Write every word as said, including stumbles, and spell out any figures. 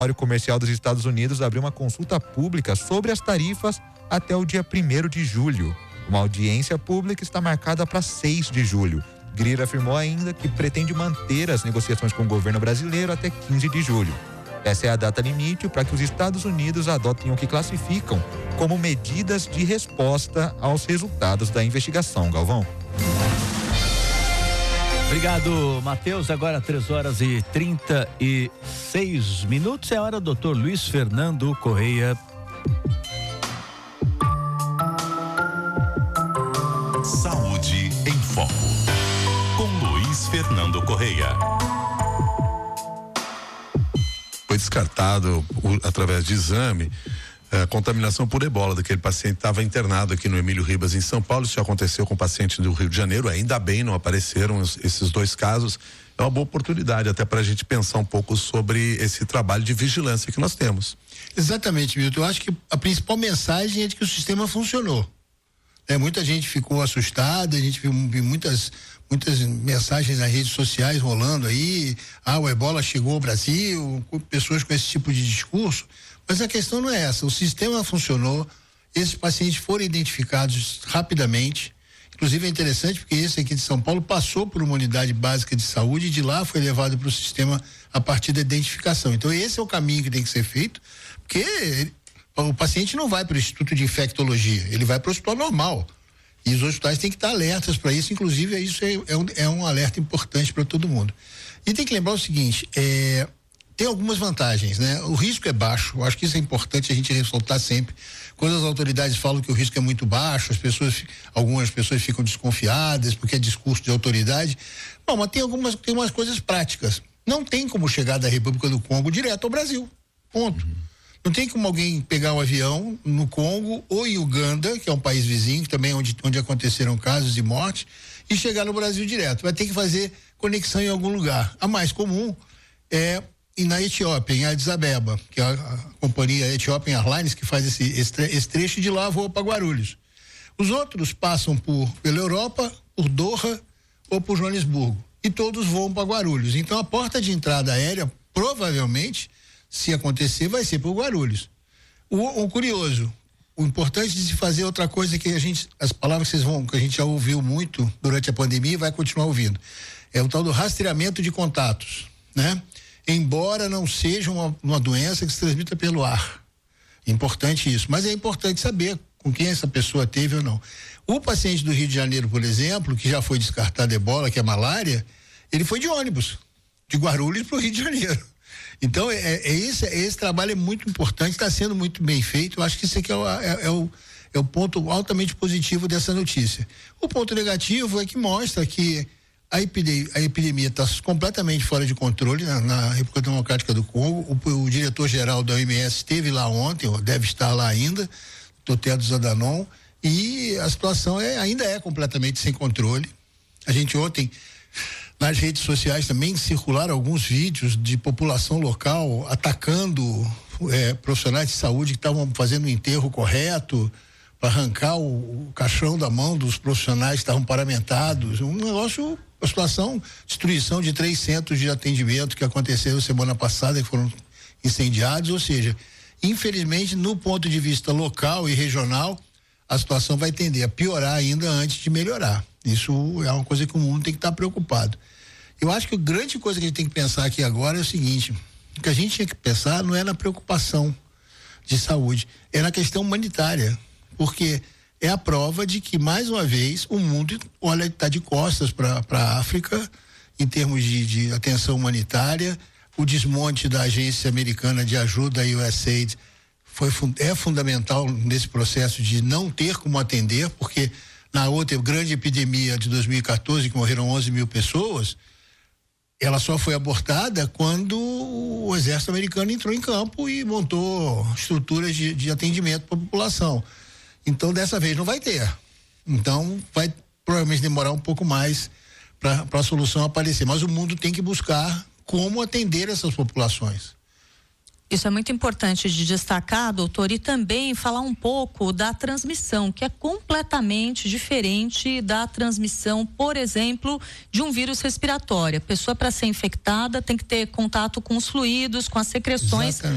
Comercial dos Estados Unidos abriu uma consulta pública sobre as tarifas até o dia primeiro de julho. Uma audiência pública está marcada para seis de julho. Greer afirmou ainda que pretende manter as negociações com o governo brasileiro até quinze de julho. Essa é a data limite para que os Estados Unidos adotem o que classificam como medidas de resposta aos resultados da investigação. Galvão. Obrigado, Matheus. Agora três horas e trinta e seis minutos. É hora do doutor Luiz Fernando Correia. Saúde em Foco, com Luiz Fernando Correia. Foi descartado através de exame a contaminação por ebola daquele paciente que estava internado aqui no Emílio Ribas, em São Paulo. Isso já aconteceu com paciente do Rio de Janeiro, ainda bem não apareceram esses dois casos. É uma boa oportunidade até para a gente pensar um pouco sobre esse trabalho de vigilância que nós temos. Exatamente, Milton. Eu acho que a principal mensagem é de que o sistema funcionou. É, muita gente ficou assustada, a gente viu muitas, muitas mensagens nas redes sociais rolando aí, ah, o ebola chegou ao Brasil, pessoas com esse tipo de discurso, mas a questão não é essa, o sistema funcionou, esses pacientes foram identificados rapidamente, inclusive é interessante porque esse aqui de São Paulo passou por uma unidade básica de saúde e de lá foi levado para o sistema a partir da identificação. Então esse é o caminho que tem que ser feito, porque ele, o paciente não vai para o Instituto de Infectologia, ele vai para o hospital normal. E os hospitais têm que estar alertas para isso, inclusive isso é, é, um, é um alerta importante para todo mundo. E tem que lembrar o seguinte, é, tem algumas vantagens, né? O risco é baixo, eu acho que isso é importante a gente ressaltar sempre. Quando as autoridades falam que o risco é muito baixo, as pessoas, algumas pessoas ficam desconfiadas porque é discurso de autoridade. Bom, mas tem algumas, tem umas coisas práticas. Não tem como chegar da República do Congo direto ao Brasil. Ponto. Uhum. Não tem como alguém pegar um avião no Congo ou em Uganda, que é um país vizinho, também onde, onde aconteceram casos de morte, e chegar no Brasil direto. Vai ter que fazer conexão em algum lugar. A mais comum é ir na Etiópia, em Addis Abeba, que é a, a companhia Ethiopian Airlines que faz esse, esse, esse trecho, e de lá voa para Guarulhos. Os outros passam por, pela Europa, por Doha ou por Joanesburgo. E todos voam para Guarulhos. Então a porta de entrada aérea, provavelmente, se acontecer, vai ser por Guarulhos. O, o curioso, o importante de se fazer outra coisa que a gente, as palavras que vocês vão, que a gente já ouviu muito durante a pandemia e vai continuar ouvindo, é o tal do rastreamento de contatos, né? Embora não seja uma, uma doença que se transmita pelo ar. É importante isso, mas é importante saber com quem essa pessoa teve ou não. O paciente do Rio de Janeiro, por exemplo, que já foi descartado ebola, que é malária, ele foi de ônibus, de Guarulhos para o Rio de Janeiro. Então, é, é esse, esse trabalho é muito importante, está sendo muito bem feito. Eu acho que isso aqui é o, é, é, o, é o ponto altamente positivo dessa notícia. O ponto negativo é que mostra que a epidemia a epidemia está completamente fora de controle na, na República Democrática do Congo. O, o diretor-geral da O M S esteve lá ontem, ou deve estar lá ainda, doutor Tedros Adhanom, e a situação é, ainda é completamente sem controle. A gente ontem, nas redes sociais também circularam alguns vídeos de população local atacando é, profissionais de saúde que estavam fazendo o enterro correto para arrancar o, o caixão da mão dos profissionais que estavam paramentados. Um negócio, a situação, destruição de três centros de atendimento que aconteceram semana passada, que foram incendiados, ou seja, infelizmente, no ponto de vista local e regional, a situação vai tender a piorar ainda antes de melhorar. Isso é uma coisa que o mundo tem que estar preocupado. Eu acho que a grande coisa que a gente tem que pensar aqui agora é o seguinte: o que a gente tinha que pensar não é na preocupação de saúde, é na questão humanitária, porque é a prova de que, mais uma vez, o mundo, olha, está de costas para a África em termos de, de atenção humanitária. O desmonte da agência americana de ajuda, a U S A I D, foi, é fundamental nesse processo de não ter como atender, porque na outra grande epidemia de dois mil e quatorze, que morreram onze mil pessoas, ela só foi abortada quando o exército americano entrou em campo e montou estruturas de, de atendimento para a população. Então, dessa vez não vai ter. Então, vai provavelmente demorar um pouco mais para a solução aparecer. Mas o mundo tem que buscar como atender essas populações. Isso é muito importante de destacar, doutor, e também falar um pouco da transmissão, que é completamente diferente da transmissão, por exemplo, de um vírus respiratório. A pessoa, para ser infectada, tem que ter contato com os fluidos, com as secreções. Exatamente.